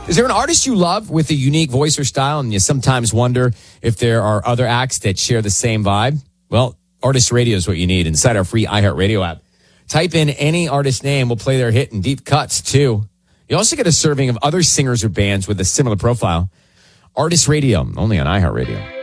Is there an artist you love with a unique voice or style, and you sometimes wonder if there are other acts that share the same vibe? Well, Artist Radio is what you need inside our free iHeartRadio app. Type in any artist name. We'll play their hit and deep cuts, too. You also get a serving of other singers or bands with a similar profile. Artist Radio, only on iHeartRadio.